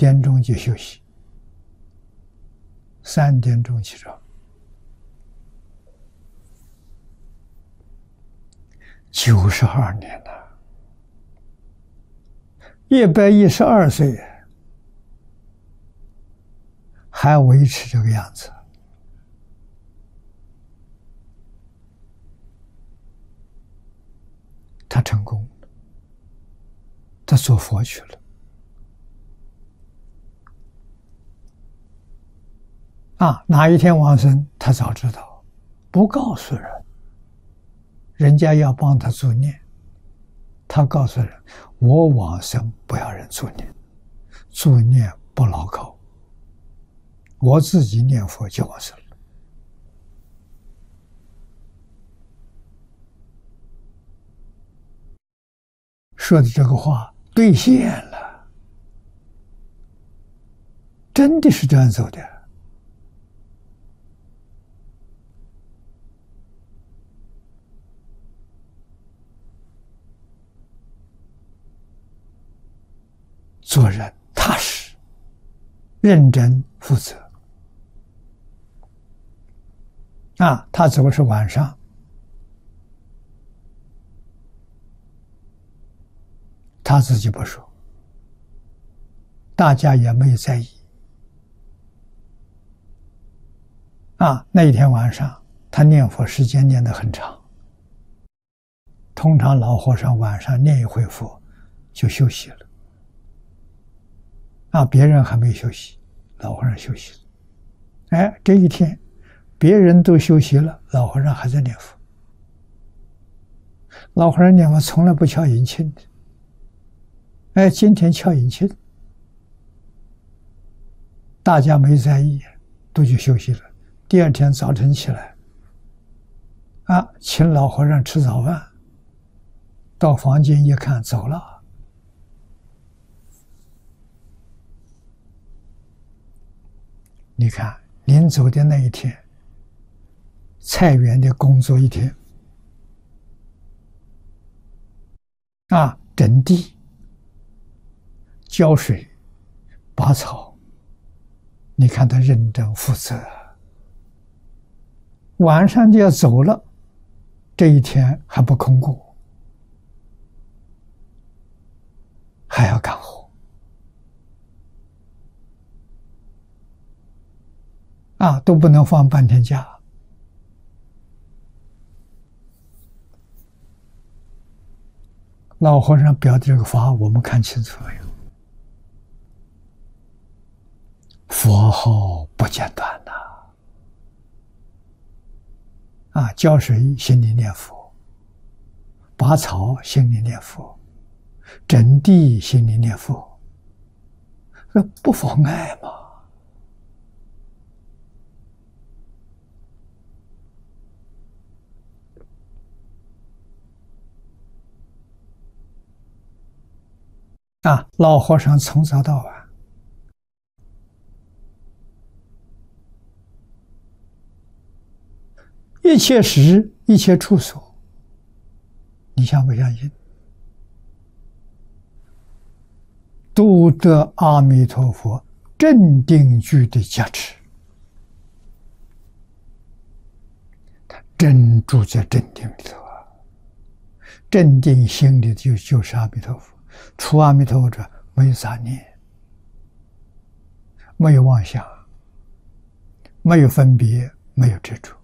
点钟就休息，3点钟起床。92年了，112岁还维持这个样子。他成功了，他做佛去了。哪一天往生，他早知道，不告诉人，人家要帮他助念，他告诉人：我往生不要人助念，助念不牢靠，我自己念佛就往生了。说的这个话兑现了，真的是这样走的。做人踏实、认真、负责。他走是晚上，他自己不说，大家也没有在意。那一天晚上，他念佛时间念得很长。通常老和尚晚上念一会佛就休息了。别人还没休息，老和尚休息了。这一天，别人都休息了，老和尚还在念佛。老和尚念佛从来不敲引磬的，今天敲引磬，大家没在意，都去休息了。第二天早晨起来，请老和尚吃早饭，到房间一看，走了。你看，临走的那一天，菜园的工作一天，整地、浇水、拔草，你看他认真负责。晚上就要走了，这一天还不空过，还要干活。都不能放半天假。老和尚表的这个法，我们看清楚没有？佛号不间断呐！浇水心里念佛，拔草心里念佛，整地心里念佛，这不妨碍吗？老和尚从早到晚，一切时一切处所，你相不相信？都得阿弥陀佛镇定具的加持，他真住在镇定里头镇定心里就是阿弥陀佛。除阿弥陀佛者，没有杂念，没有妄想，没有分别，没有执着。